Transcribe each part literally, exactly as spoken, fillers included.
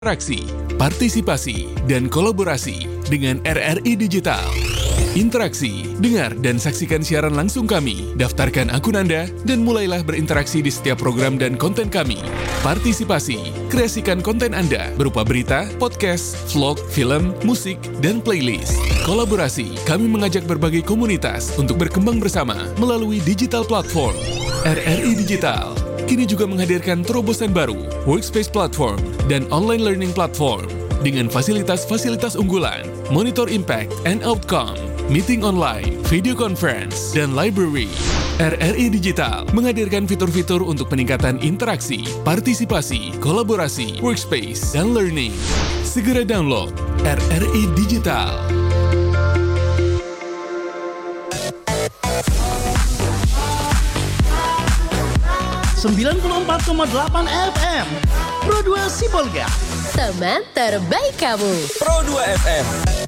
Interaksi, partisipasi, dan kolaborasi dengan R R I Digital. Interaksi, dengar dan saksikan siaran langsung kami, daftarkan akun Anda, dan mulailah berinteraksi di setiap program dan konten kami. Partisipasi, kreasikan konten Anda berupa berita, podcast, vlog, film, musik, dan playlist. Kolaborasi, kami mengajak berbagai komunitas untuk berkembang bersama melalui digital platform. R R I Digital kini juga menghadirkan terobosan baru, workspace platform, dan online learning platform dengan fasilitas-fasilitas unggulan, monitor impact and outcome, meeting online, video conference, dan library. R R I Digital menghadirkan fitur-fitur untuk peningkatan interaksi, partisipasi, kolaborasi, workspace, dan learning. Segera download R R I Digital. sembilan puluh empat koma delapan F M Pro dua Sibolga, teman terbaik kamu. Pro dua F M.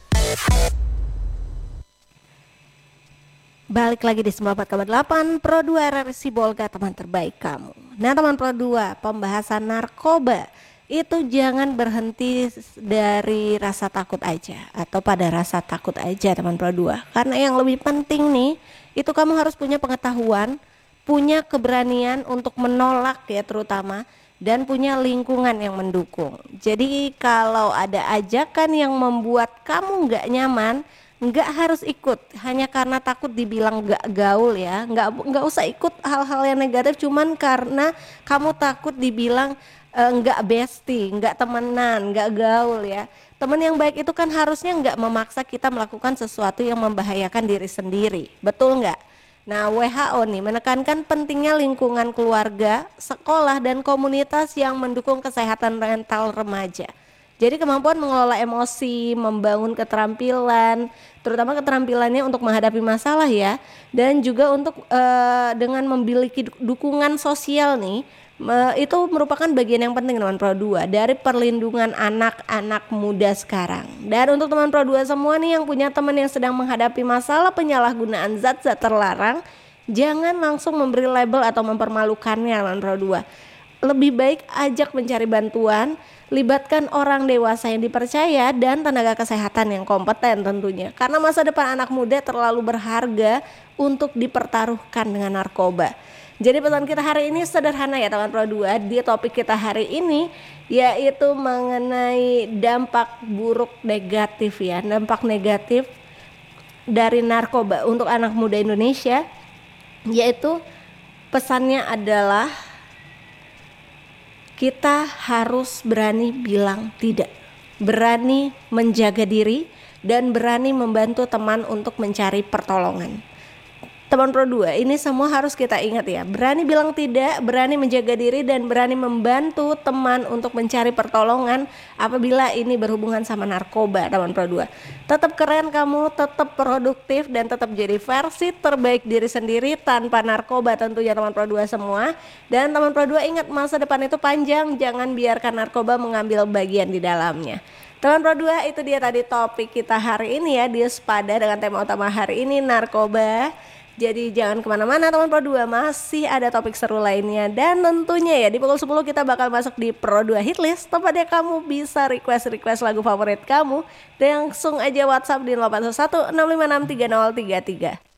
Balik lagi di sembilan puluh empat koma delapan Pro dua R R I Sibolga, teman terbaik kamu. Nah teman Pro dua, pembahasan narkoba itu jangan berhenti dari rasa takut aja atau pada rasa takut aja teman Pro dua. Karena yang lebih penting nih, itu kamu harus punya pengetahuan, punya keberanian untuk menolak ya terutama, dan punya lingkungan yang mendukung. Jadi kalau ada ajakan yang membuat kamu nggak nyaman, nggak harus ikut hanya karena takut dibilang nggak gaul ya. Nggak nggak usah ikut hal-hal yang negatif cuman karena kamu takut dibilang e, nggak bestie, nggak temenan, nggak gaul ya. Teman yang baik itu kan harusnya nggak memaksa kita melakukan sesuatu yang membahayakan diri sendiri, betul nggak? Nah, W H O nih menekankan pentingnya lingkungan keluarga, sekolah, dan komunitas yang mendukung kesehatan mental remaja. Jadi kemampuan mengelola emosi, membangun keterampilan, terutama keterampilannya untuk menghadapi masalah ya, dan juga untuk uh, dengan memiliki dukungan sosial nih, uh, itu merupakan bagian yang penting teman Pro dua dari perlindungan anak-anak muda sekarang. Dan untuk teman Pro dua semua nih yang punya teman yang sedang menghadapi masalah penyalahgunaan zat-zat terlarang, jangan langsung memberi label atau mempermalukannya teman Pro dua. Lebih baik ajak mencari bantuan, libatkan orang dewasa yang dipercaya dan tenaga kesehatan yang kompeten tentunya. Karena masa depan anak muda terlalu berharga untuk dipertaruhkan dengan narkoba. Jadi pesan kita hari ini sederhana ya teman Pro dua, di topik kita hari ini yaitu mengenai dampak buruk negatif ya, dampak negatif dari narkoba untuk anak muda Indonesia, yaitu pesannya adalah kita harus berani bilang tidak, berani menjaga diri, dan berani membantu teman untuk mencari pertolongan. Teman Pro dua, ini semua harus kita ingat ya. Berani bilang tidak, berani menjaga diri, dan berani membantu teman untuk mencari pertolongan apabila ini berhubungan sama narkoba, teman Pro dua. Tetap keren kamu, tetap produktif, dan tetap jadi versi terbaik diri sendiri tanpa narkoba tentunya teman Pro dua semua. Dan teman Pro dua ingat, masa depan itu panjang, jangan biarkan narkoba mengambil bagian di dalamnya. Teman Pro dua, itu dia tadi topik kita hari ini ya, dia sepada dengan tema utama hari ini, narkoba. Jadi jangan kemana-mana teman Pro dua, masih ada topik seru lainnya. Dan tentunya ya di pukul sepuluh kita bakal masuk di Pro dua Hitlist, tempatnya kamu bisa request-request lagu favorit kamu. Dan langsung aja WhatsApp di nol delapan satu enam lima enam tiga nol tiga tiga.